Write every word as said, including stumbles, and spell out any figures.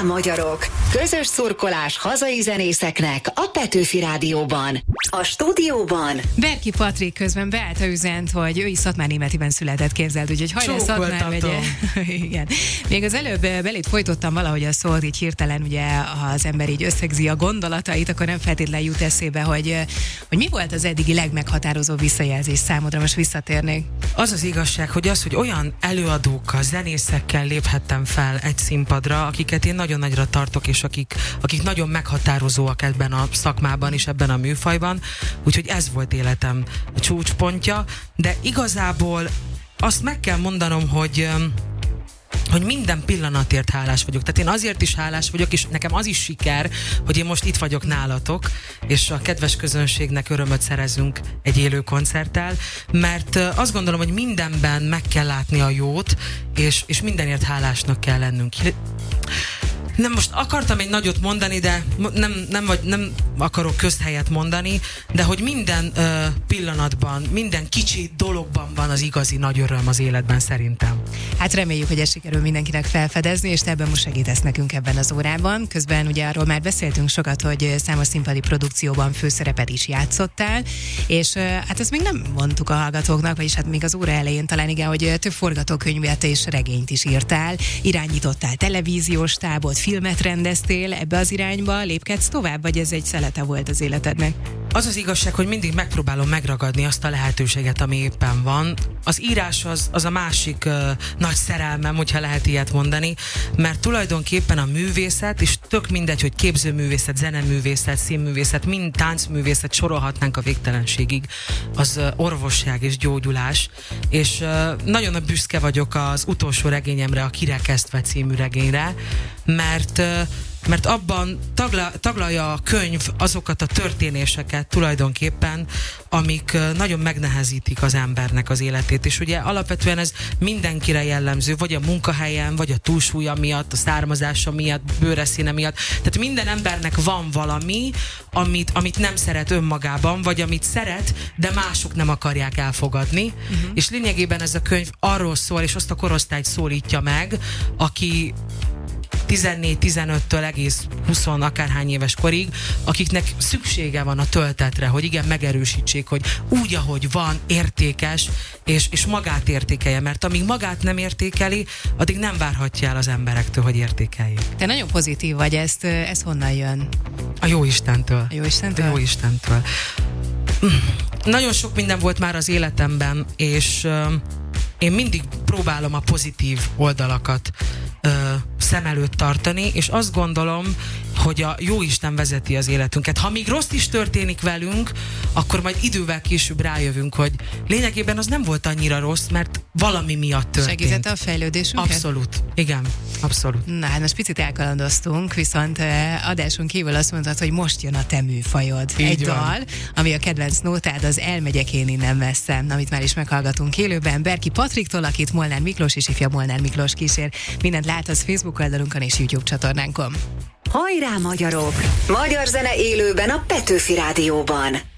Hajrá magyarok! Közös szurkolás hazai zenészeknek a Petőfi Rádióban. A stúdióban Berki Patrik közben beállt a üzent, hogy ő is Szatmárnémetiben született, képzeld, úgyhogy hajrá Szatmár megye. Igen. Még az előbb belét folytottam valahogy a szót, így hirtelen ugye az ember így összegzi a gondolatait, akkor nem feltétlenül jut eszébe, hogy, hogy mi volt az eddigi legmeghatározó visszajelzés számodra, most visszatérnék. Az az igazság, hogy az, hogy olyan előadókkal, zenészekkel léphettem fel egy színpadra, akiket én nagyon nagyra tartok, és akik, akik nagyon meghatározóak ebben a szakmában és ebben a műfajban, úgyhogy ez volt életem csúcspontja, de igazából azt meg kell mondanom, hogy hogy minden pillanatért hálás vagyok. Tehát én azért is hálás vagyok, és nekem az is siker, hogy én most itt vagyok nálatok, és a kedves közönségnek örömöt szerezünk egy élő koncerttel, mert azt gondolom, hogy mindenben meg kell látni a jót, és, és mindenért hálásnak kell lennünk. Nem, most akartam egy nagyot mondani, de nem, nem, vagy nem akarok közhelyet mondani, de hogy minden ö, pillanatban, minden kicsi dologban van az igazi nagy öröm az életben szerintem. Hát reméljük, hogy ez sikerül mindenkinek felfedezni, és te ebben most segítesz nekünk ebben az órában. Közben ugye arról már beszéltünk sokat, hogy számos színpadi produkcióban főszerepet is játszottál, és hát ezt még nem mondtuk a hallgatóknak, vagyis hát még az óra elején talán igen, hogy több forgatókönyvet és regényt is írtál, irányítottál televíziós tábot, filmet rendeztél, ebbe az irányba lépkedsz tovább, vagy ez egy szelete volt az életednek? Az az igazság, hogy mindig megpróbálom megragadni azt a lehetőséget, ami éppen van. Az írás az, az a másik uh, nagy szerelmem, hogyha lehet ilyet mondani, mert tulajdonképpen a művészet, és tök mindegy, hogy képzőművészet, zeneművészet, színművészet, mind táncművészet, sorolhatnánk a végtelenségig, az uh, orvosság és gyógyulás, és uh, nagyon büszke vagyok az utolsó regényemre, a Kirekesztve című regényre, mert uh, mert abban tagla, taglalja a könyv azokat a történéseket tulajdonképpen, amik nagyon megnehezítik az embernek az életét, és ugye alapvetően ez mindenkire jellemző, vagy a munkahelyen, vagy a túlsúlya miatt, a származása miatt, bőreszíne miatt, tehát minden embernek van valami, amit, amit nem szeret önmagában, vagy amit szeret, de mások nem akarják elfogadni, uh-huh. és lényegében ez a könyv arról szól, és azt a korosztályt szólítja meg, aki tizennégy-tizenöttől egész húsz akárhány éves korig, akiknek szüksége van a töltetre, hogy igen, megerősítsék, hogy úgy, ahogy van, értékes, és, és magát értékelje, mert amíg magát nem értékeli, addig nem várhatja el az emberektől, hogy értékeljék. Te nagyon pozitív vagy, ezt, ez honnan jön? A Jóistentől. A Jóistentől? A Jóistentől. Nagyon sok minden volt már az életemben, és uh, én mindig próbálom a pozitív oldalakat uh, szem előtt tartani, és azt gondolom, hogy a Jóisten vezeti az életünket. Ha még rossz is történik velünk, akkor majd idővel később rájövünk, hogy lényegében az nem volt annyira rossz, mert valami miatt történt. Segítette a fejlődésünket? Abszolút. Igen, abszolút. Na hát most picit elkalandoztunk, viszont eh, adáson kívül azt mondtad, hogy most jön a te műfajod. Így Egy van. dal, ami a kedvenc nótád, az Elmegyek én innen messze, amit már is meghallgatunk élőben. Berki Patriktól, akit Molnár Miklós és ifja Molnár Miklós kísér. Mindent láthatsz Facebook oldalunkon és YouTube csatornánkon. Hajrá magyarok! Magyar zene élőben a Petőfi Rádióban.